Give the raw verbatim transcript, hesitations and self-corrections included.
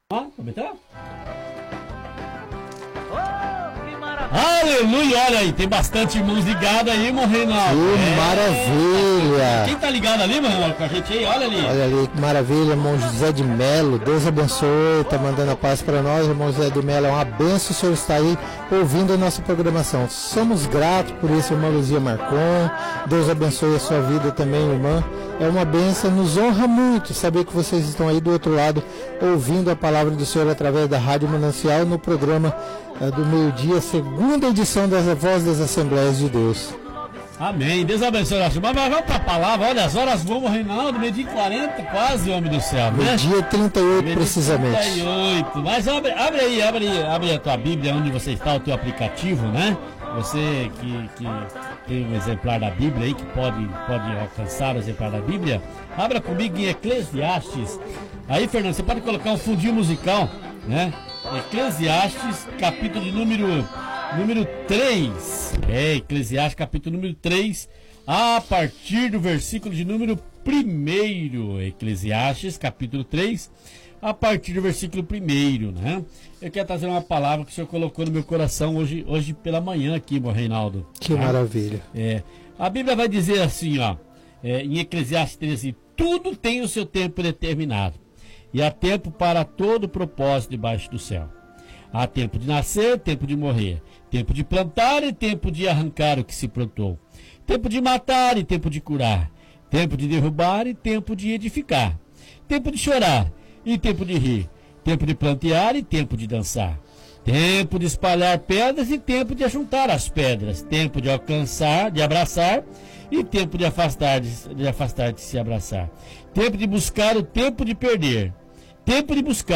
Ah, aumentar? Aleluia, olha aí, tem bastante irmãos ligados aí, irmão Reinaldo. Que é. Maravilha! Quem tá ligado ali, irmão Reinaldo, com a gente aí? Olha ali. Olha ali, que maravilha, irmão José de Melo, Deus abençoe, tá mandando a paz para nós, irmão José de Melo, é uma benção o senhor estar aí ouvindo a nossa programação. Somos gratos por isso, irmã Luzia Marcon, Deus abençoe a sua vida também, irmã. É uma benção, nos honra muito saber que vocês estão aí do outro lado, ouvindo a palavra do Senhor através da Rádio Manancial no programa uh, do meio-dia, segunda edição das Vozes das Assembleias de Deus. Amém, Deus abençoe nosso irmão. Mas vamos para a palavra, olha as horas vão, Reinaldo, meio-dia e quarenta, quase, homem do céu, né? Meio-dia trinta e oito, precisamente. trinta e oito, mas abre, abre aí, abre aí, abre a tua Bíblia, onde você está, o teu aplicativo, né? Você que, que tem um exemplar da Bíblia aí, que pode, pode alcançar o exemplar da Bíblia, abra comigo em Eclesiastes. Aí, Fernando, você pode colocar um fundinho musical, né? Eclesiastes, capítulo de número, número três. É, Eclesiastes, capítulo número três, a partir do versículo de número primeiro. Eclesiastes, capítulo três, a partir do versículo primeiro, né? Eu quero trazer uma palavra que o Senhor colocou no meu coração hoje, hoje pela manhã aqui, meu Reinaldo. Que tá? Maravilha. É, a Bíblia vai dizer assim, ó, é, em Eclesiastes treze, tudo tem o seu tempo determinado, e há tempo para todo propósito debaixo do céu. Há tempo de nascer, tempo de morrer, tempo de plantar e tempo de arrancar o que se plantou, tempo de matar e tempo de curar, tempo de derrubar e tempo de edificar, tempo de chorar e tempo de rir, tempo de plantear e tempo de dançar, tempo de espalhar pedras e tempo de ajuntar as pedras, tempo de alcançar, de abraçar e tempo de afastar, de, de afastar de se abraçar, tempo de buscar o tempo de perder, tempo de buscar